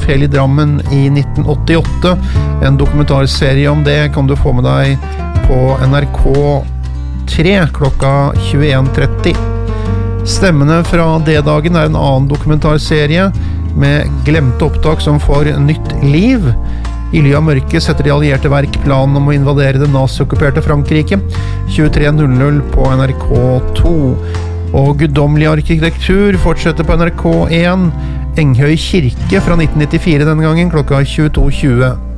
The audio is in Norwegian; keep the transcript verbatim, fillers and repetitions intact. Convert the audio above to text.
Kartell i Drammen i nitten åttiåtte. En dokumentarserie om det kan du få med deg på N R K tre klokka tjueen tretti. Stemmene fra D-dagen er en annen dokumentarserie med glemte opptak som får nytt liv. I ly av mørket setter de allierte verk planen om å invadere det nazi-okkuperte Frankrike. tjuetre null null på N R K to. Og Guddommelig arkitektur fortsetter på N R K én. Enghøy kirke fra nitten nittifire denne gangen klokka tjueto tjue.